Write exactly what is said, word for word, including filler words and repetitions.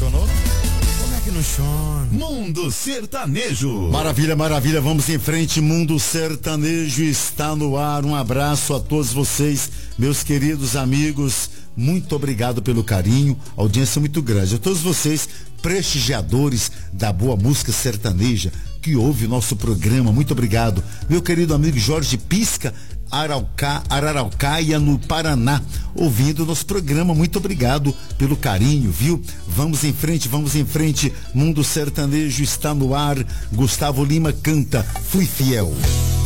chonou? Como é que não chona? Mundo Sertanejo. Maravilha, maravilha, vamos em frente. Mundo Sertanejo está no ar. Um abraço a todos vocês, meus queridos amigos. Muito obrigado pelo carinho, audiência muito grande. A todos vocês, prestigiadores da boa música sertaneja, que ouve o nosso programa, muito obrigado. Meu querido amigo Jorge Pisca, Arauca, Araraucaia, no Paraná, ouvindo o nosso programa, muito obrigado pelo carinho, viu? Vamos em frente, vamos em frente. Mundo Sertanejo está no ar. Gustavo Lima canta Fui Fiel.